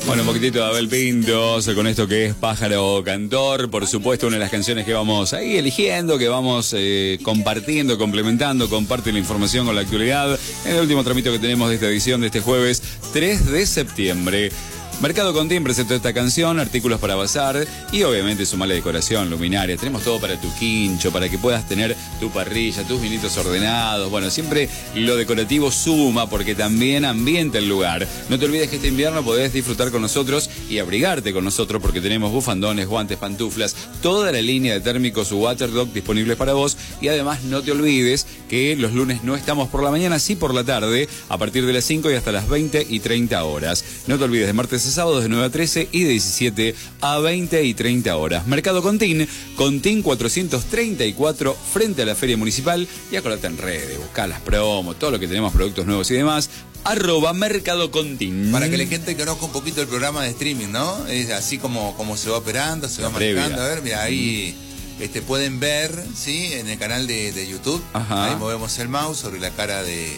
Bueno, un poquitito de Abel Pintos con esto que es Pájaro Cantor. Por supuesto, una de las canciones que vamos ahí eligiendo, que vamos compartiendo, complementando, comparte la información con la actualidad en el último tramito que tenemos de esta edición de este jueves 3 de septiembre. Mercado Contín presentó esta canción, artículos para bazar y obviamente sumale decoración, luminaria. Tenemos todo para tu quincho, para que puedas tener tu parrilla, tus vinitos ordenados. Bueno, siempre lo decorativo suma porque también ambienta el lugar. No te olvides que este invierno podés disfrutar con nosotros y abrigarte con nosotros porque tenemos bufandones, guantes, pantuflas, toda la línea de térmicos Waterdog disponibles para vos. Y además no te olvides que los lunes no estamos por la mañana, sí por la tarde, a partir de las 5 y hasta las 20 y 30 horas. No te olvides de martes a sábados de 9 a 13 y de 17 a 20 y 30 horas. Mercado Contín, Contín 434, frente a la Feria Municipal. Y acordate en redes, buscá las promos, todo lo que tenemos, productos nuevos y demás. @Mercado Contín. Para que la gente conozca un poquito el programa de streaming, ¿no? Es así como se va operando, se va previa. manejando. A ver, mira, ahí pueden ver, ¿sí? En el canal de YouTube. Ajá. Ahí movemos el mouse sobre la cara de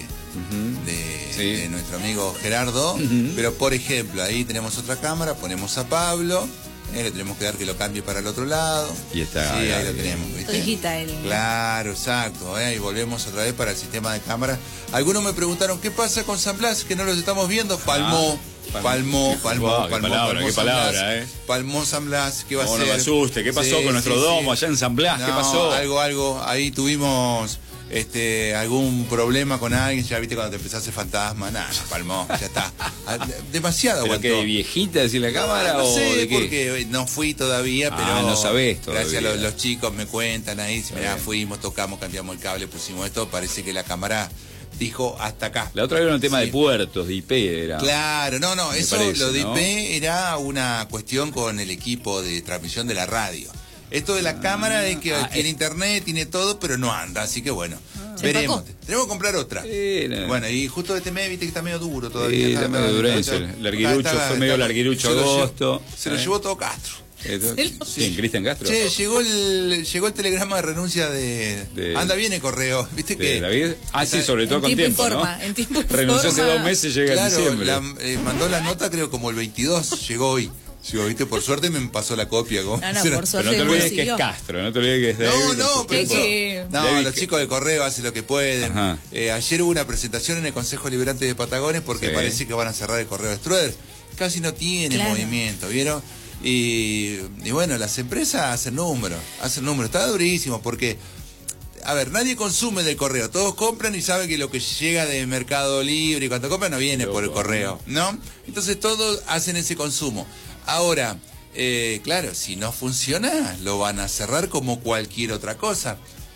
nuestro amigo Gerardo. Pero, por ejemplo, ahí tenemos otra cámara, ponemos a Pablo. Le tenemos que dar que lo cambie para el otro lado. Y está. Sí, ahí lo tenemos, ¿viste? Digita él. Claro, exacto. Y volvemos otra vez para el sistema de cámara. Algunos me preguntaron, ¿qué pasa con San Blas? Que no los estamos viendo. Palmó. Palmó. Qué palabra. Palmó San Blas, ¿qué va a ser? No me asuste, ¿qué pasó con nuestro domo allá en San Blas? No, ¿Qué pasó? Algo. Ahí tuvimos algún problema con alguien, ya viste cuando te empezás a hacer fantasma, nada, palmó, ya está. Demasiado aguantó. ¿Pero qué, de viejita decir la cámara no sé, o de qué? Porque no fui todavía, pero no sabés todavía. Gracias a los chicos me cuentan ahí, mirá, fuimos, tocamos, cambiamos el cable, pusimos esto, parece que la cámara dijo hasta acá. La otra era un tema de puertos, de IP era. Claro, no, eso parece, lo de ¿no? IP era una cuestión con el equipo de transmisión de la radio. Esto de la cámara es que tiene internet, tiene todo, pero no anda, así que bueno, veremos. Tenemos que comprar otra. Bueno, y justo este mes, viste que está medio duro todavía. Está medio durense. Fue medio larguirucho agosto. Se lo llevó todo Castro. Sí, Cristian Castro. Che, llegó el telegrama de renuncia de... Anda bien el correo, ¿viste que? David. Sí, sobre todo con tiempo, ¿no? En tiempo y renunció hace forma. 2 meses, llega en diciembre. Mandó la nota creo como el 22, llegó hoy. ¿Viste? Por suerte me pasó la copia. Por suerte. Pero no te olvides que es Castro, no te olvides que es David. No, los chicos del correo hacen lo que pueden. Ayer hubo una presentación en el Consejo Liberante de Patagones porque parece que van a cerrar el correo de Strueder. Casi no tiene movimiento, ¿vieron? Y bueno, las empresas hacen números. Está durísimo porque... A ver, nadie consume del correo, todos compran y saben que lo que llega de Mercado Libre y cuando compran no viene por el correo, ¿no? Entonces todos hacen ese consumo. Ahora, claro, si no funciona, lo van a cerrar como cualquier otra cosa.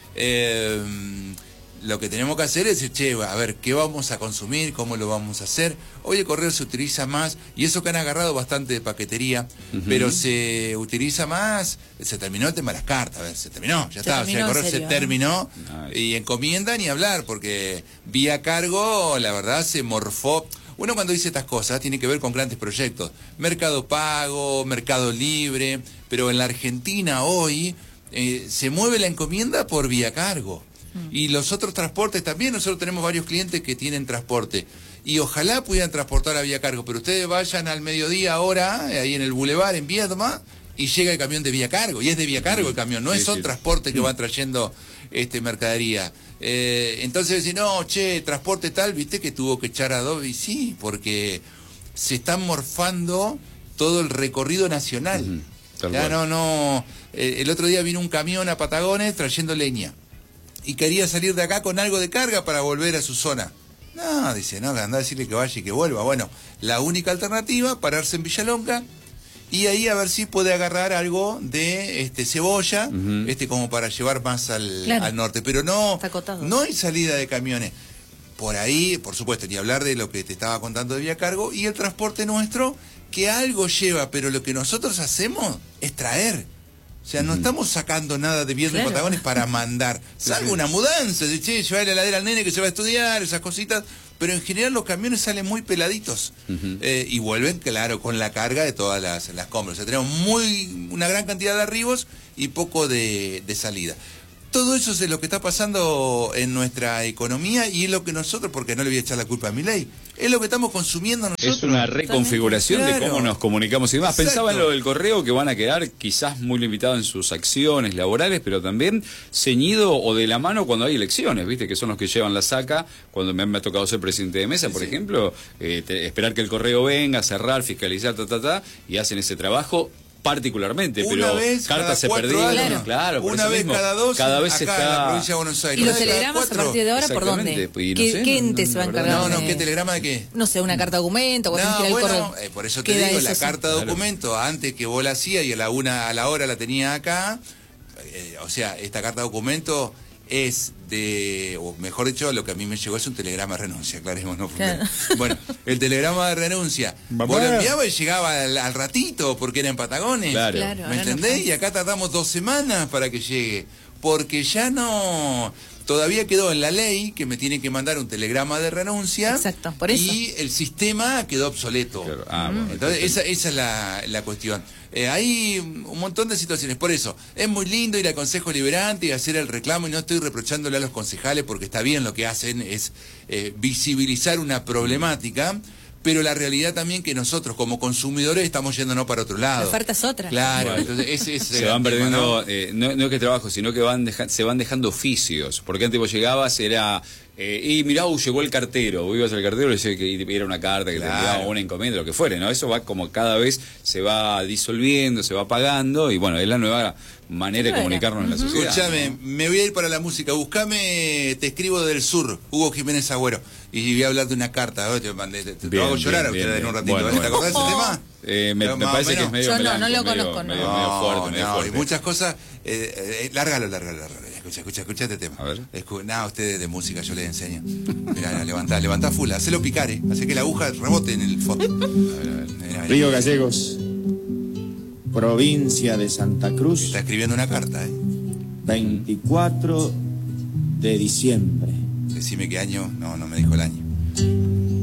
Lo que tenemos que hacer es decir, a ver, ¿qué vamos a consumir? ¿Cómo lo vamos a hacer? Hoy el correo se utiliza más, y eso que han agarrado bastante de paquetería, pero se utiliza más, se terminó el tema de las cartas, a ver, se terminó, ya está, el correo se terminó, y encomienda ni hablar, porque vía cargo, la verdad, se morfó. Uno cuando dice estas cosas tiene que ver con grandes proyectos, Mercado Pago, Mercado Libre, pero en la Argentina hoy se mueve la encomienda por vía cargo. Y los otros transportes también, nosotros tenemos varios clientes que tienen transporte. Y ojalá pudieran transportar a vía cargo, pero ustedes vayan al mediodía ahora, ahí en el Boulevard, en Viedma, y llega el camión de vía cargo. Y es de vía cargo el camión, no es un transporte que va trayendo mercadería. Entonces decir, no, transporte tal, viste que tuvo que echar a 2, y sí, porque se están morfando todo el recorrido nacional. El otro día vino un camión a Patagones trayendo leña. Y quería salir de acá con algo de carga para volver a su zona. No, dice, no, anda a decirle que vaya y que vuelva. Bueno, la única alternativa, pararse en Villalonga y ahí a ver si puede agarrar algo de cebolla, como para llevar más al norte. Pero no hay salida de camiones. Por ahí, por supuesto, ni hablar de lo que te estaba contando de vía cargo y el transporte nuestro, que algo lleva, pero lo que nosotros hacemos es traer. O sea, no estamos sacando nada de Viedma y Patagones para mandar. Salvo una mudanza, de llevar la heladera al nene que se va a estudiar, esas cositas. Pero en general los camiones salen muy peladitos. Y vuelven, claro, con la carga de todas las compras. O sea, tenemos una gran cantidad de arribos y poco de salida. Todo eso es lo que está pasando en nuestra economía y es lo que nosotros, porque no le voy a echar la culpa a Milei, es lo que estamos consumiendo nosotros. Es una reconfiguración de cómo nos comunicamos y demás. Exacto. Pensaba en lo del correo, que van a quedar quizás muy limitados en sus acciones laborales, pero también ceñido o de la mano cuando hay elecciones, ¿viste? Que son los que llevan la saca. Cuando me ha tocado ser presidente de mesa, por ejemplo, esperar que el correo venga, cerrar, fiscalizar, y hacen ese trabajo particularmente, una pero vez cartas se 4 perdieron, años. claro, por una eso vez mismo, cada 2 cada vez acá se en la está... provincia de Buenos Aires. ¿Y los Una vez cada telegramas a 4. partir de ahora por dónde? Exactamente, y no sé, ¿Qué ente se va a encargar? No, ¿qué telegrama de qué? No sé, una carta documento, vos tenés que ir al bueno, correo. por eso te Queda digo, eso, la sí. carta de documento, antes que vos la hacías y a la hora la tenía acá, o sea, esta carta de documento es de, o mejor dicho, lo que a mí me llegó es un telegrama de renuncia, aclaremos, ¿no? Claro. Bueno, el telegrama de renuncia, vos lo enviabas y llegaba al ratito, porque era en Patagones, Claro. ¿me entendés? Y acá tardamos 2 semanas para que llegue, porque ya no... Todavía quedó en la ley que me tienen que mandar un telegrama de renuncia. Exacto, por eso. Y el sistema quedó obsoleto. Claro. Bueno, entonces, esa es la cuestión. Hay un montón de situaciones. Por eso, es muy lindo ir al Consejo Liberante y hacer el reclamo, y no estoy reprochándole a los concejales porque está bien lo que hacen, es visibilizar una problemática. Pero la realidad también que nosotros como consumidores estamos yéndonos para otro lado. La oferta es otra. Claro, Bueno, entonces ese se van perdiendo, no es que trabajo, sino que se van dejando oficios. Porque antes vos llegabas, era... y mirá, llegó el cartero, vos ibas al cartero y decía que era una carta, que te enviaba una encomienda, lo que fuere, ¿no? Eso va como cada vez se va disolviendo, se va apagando, y bueno, es la nueva manera de comunicarnos en la sociedad. Escuchame, ¿no? me voy a ir para la música. Buscame Te escribo del sur, Hugo Jiménez Agüero. Y voy a hablar de una carta. Te hago llorar a ustedes en un ratito. Bueno, ¿Te acordás de ese tema? Me parece que es medio Yo no melanco, lo medio- conozco, medio, no. medio fuerte, medio fuerte. Y muchas cosas. Lárgalo. Escucha este tema. A ver. Ustedes de música yo les enseño. Mirá, levantá full, hacelo picar, hace que la aguja rebote en el fondo. Mirá. Río Gallegos, provincia de Santa Cruz, Está escribiendo una carta, 24 de diciembre. Decime qué año. No me dijo el año.